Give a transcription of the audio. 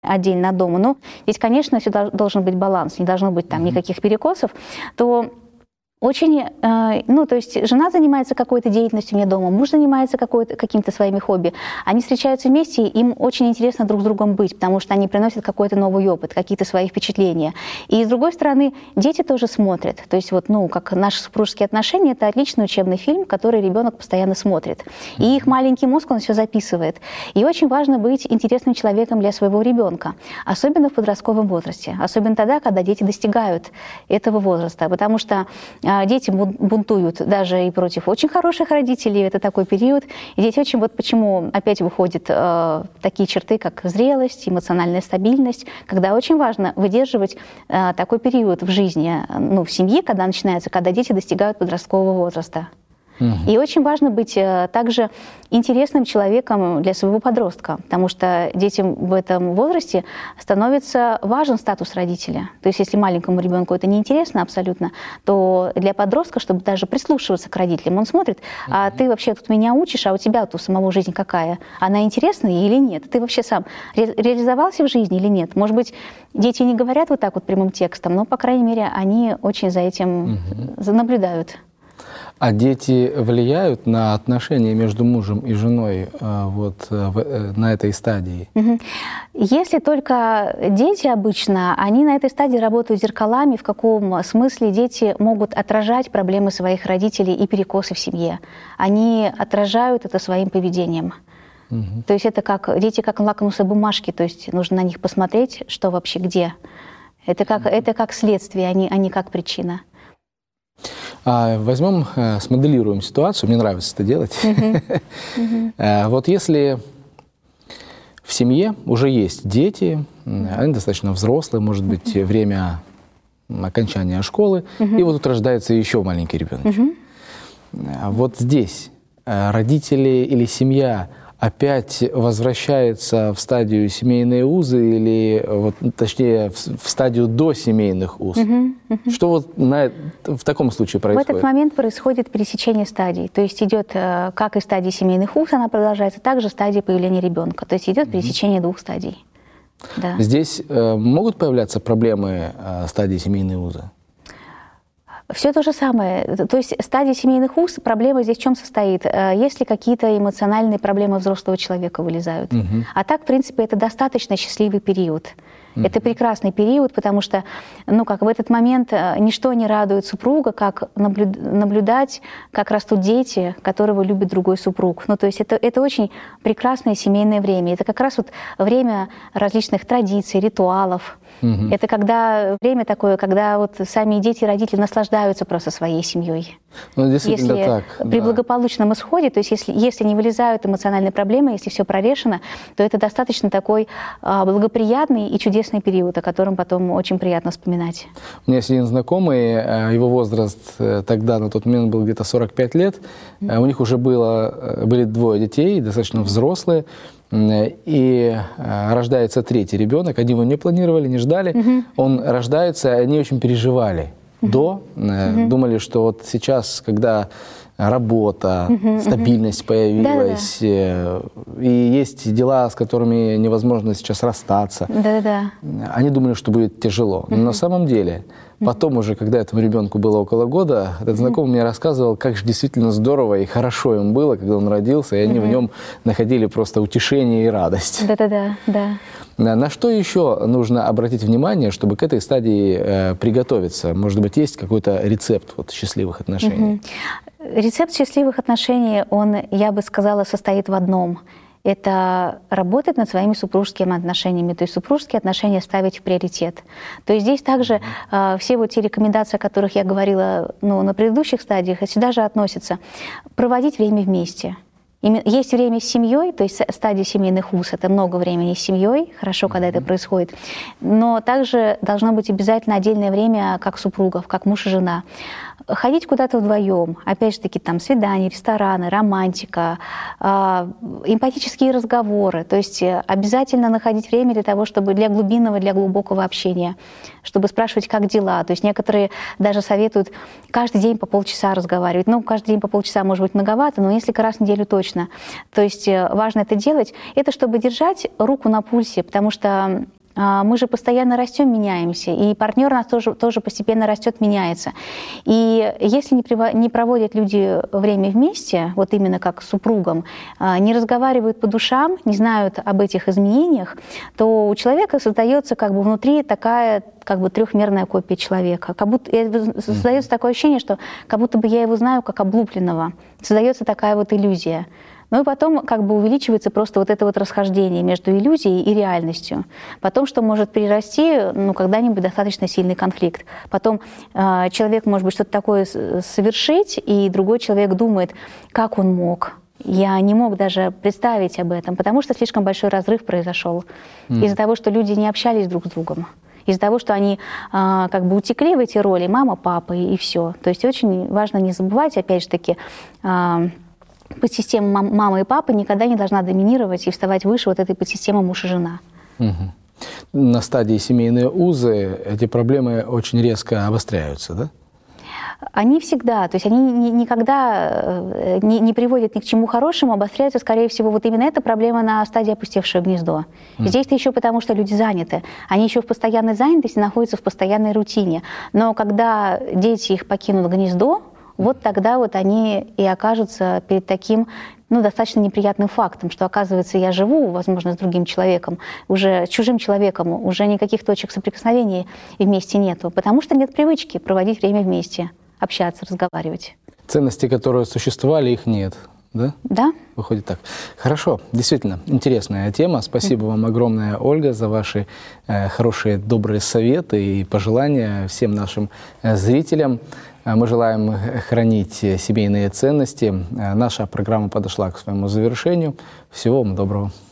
отдельно от дома. Но здесь, конечно, всегда должен быть баланс, не должно быть там никаких перекосов, то очень, то есть жена занимается какой-то деятельностью вне дома, муж занимается какими-то своими хобби. Они встречаются вместе, им очень интересно друг с другом быть, потому что они приносят какой-то новый опыт, какие-то свои впечатления. И с другой стороны, дети тоже смотрят. То есть как наши супружеские отношения, это отличный учебный фильм, который ребенок постоянно смотрит. И их маленький мозг, он все записывает. И очень важно быть интересным человеком для своего ребенка, особенно в подростковом возрасте, особенно тогда, когда дети достигают этого возраста, потому что дети бунтуют даже и против очень хороших родителей, это такой период. И дети очень, почему опять выходят такие черты, как зрелость, эмоциональная стабильность, когда очень важно выдерживать такой период в жизни, в семье, когда начинается, когда дети достигают подросткового возраста. И очень важно быть также интересным человеком для своего подростка, потому что детям в этом возрасте становится важен статус родителя. То есть если маленькому ребенку это неинтересно абсолютно, то для подростка, чтобы даже прислушиваться к родителям, он смотрит, а ты вообще тут меня учишь, а у тебя тут у самого жизнь какая? Она интересная или нет? Ты вообще сам реализовался в жизни или нет? Может быть, дети не говорят вот так вот прямым текстом, но, по крайней мере, они очень за этим наблюдают. А дети влияют на отношения между мужем и женой на этой стадии? Если только дети обычно, они на этой стадии работают зеркалами, в каком смысле дети могут отражать проблемы своих родителей и перекосы в семье. Они отражают это своим поведением. То есть это дети как лакмусовые бумажки, то есть нужно на них посмотреть, что вообще где. Это как следствие, а не как причина. Возьмем, смоделируем ситуацию, мне нравится это делать. Вот если в семье уже есть дети, они достаточно взрослые, может быть, время окончания школы, и вот тут рождается еще маленький ребенок. Вот здесь родители или семья опять возвращается в стадию семейные узы или, точнее, в стадию до семейных уз. Что в таком случае происходит? В этот момент происходит пересечение стадий. То есть идет, как и стадия семейных уз, она продолжается, также стадия появления ребенка. То есть идет пересечение двух стадий. Да. Здесь могут появляться проблемы стадии семейные узы? Все то же самое. То есть стадия семейных уз, проблема здесь в чем состоит? Если какие-то эмоциональные проблемы взрослого человека вылезают. А так, в принципе, это достаточно счастливый период. Это прекрасный период, потому что, в этот момент ничто не радует супруга, как наблюдать, как растут дети, которого любит другой супруг. То есть это очень прекрасное семейное время. Это как раз время различных традиций, ритуалов. Это время такое, когда сами дети и родители наслаждаются просто своей семьей. Действительно если так. При благополучном исходе, то есть если не вылезают эмоциональные проблемы, если все прорешено, то это достаточно такой благоприятный и чудесный период, о котором потом очень приятно вспоминать. У меня есть один знакомый, его возраст тогда, на тот момент, был где-то 45 лет. У них уже были двое детей, достаточно взрослые. И рождается третий ребенок. Один его не планировали, не ждали. Он рождается, и они очень переживали. Думали, что сейчас, когда работа, стабильность появилась, и есть дела, с которыми невозможно сейчас расстаться. Они думали, что будет тяжело. Но на самом деле, потом уже, когда этому ребенку было около года, этот знакомый мне рассказывал, как же действительно здорово и хорошо им было, когда он родился, и они в нем находили просто утешение и радость. На что еще нужно обратить внимание, чтобы к этой стадии приготовиться? Может быть, есть какой-то рецепт счастливых отношений? Рецепт счастливых отношений, он, я бы сказала, состоит в одном. Это работать над своими супружескими отношениями, то есть супружеские отношения ставить в приоритет. То есть здесь также все те рекомендации, о которых я говорила на предыдущих стадиях, сюда же относятся. Проводить время вместе. Есть время с семьей, то есть стадия семейных уз, это много времени с семьей, хорошо, когда это происходит, но также должно быть обязательно отдельное время как супругов, как муж и жена. Ходить куда-то вдвоем, опять же таки там свидания, рестораны, романтика, эмпатические разговоры, то есть обязательно находить время для того, чтобы для глубинного, для глубокого общения, чтобы спрашивать, как дела. То есть некоторые даже советуют каждый день по полчаса разговаривать. Каждый день по полчаса может быть многовато, но несколько раз в неделю точно. точно. То есть важно это делать. Это чтобы держать руку на пульсе, потому что мы же постоянно растем, меняемся, и партнер у нас тоже постепенно растет, меняется. И если не проводят люди время вместе, вот именно как с супругом, не разговаривают по душам, не знают об этих изменениях, то у человека создается как бы внутри такая как бы трехмерная копия человека. Как будто создается такое ощущение, что как будто бы я его знаю как облупленного. Создается такая вот иллюзия. Ну и потом как бы увеличивается просто вот это вот расхождение между иллюзией и реальностью. Потом, что может перерасти, когда-нибудь достаточно сильный конфликт. Потом человек может быть что-то такое совершить, и другой человек думает, как он мог. Я не мог даже представить об этом, потому что слишком большой разрыв произошел. Из-за того, что люди не общались друг с другом. Из-за того, что они как бы утекли в эти роли, мама, папа и все. То есть очень важно не забывать, опять же таки, подсистема мамы и папы никогда не должна доминировать и вставать выше вот этой подсистемы муж и жена. Угу. На стадии семейные узы эти проблемы очень резко обостряются, да? Они всегда, то есть они никогда не приводят ни к чему хорошему, обостряются, скорее всего, вот именно эта проблема на стадии опустевшее гнездо. Здесь-то еще потому, что люди заняты. Они еще в постоянной занятости находятся в постоянной рутине. Но когда дети их покинут гнездо, вот тогда вот они и окажутся перед таким, достаточно неприятным фактом, что, оказывается, я живу, возможно, с другим человеком, уже с чужим человеком, уже никаких точек соприкосновения вместе нету, потому что нет привычки проводить время вместе, общаться, разговаривать. Ценности, которые существовали, их нет, да? Да. Выходит так. Хорошо, действительно, интересная тема. Спасибо вам огромное, Ольга, за ваши хорошие, добрые советы и пожелания всем нашим зрителям. Мы желаем хранить семейные ценности. Наша программа подошла к своему завершению. Всего вам доброго.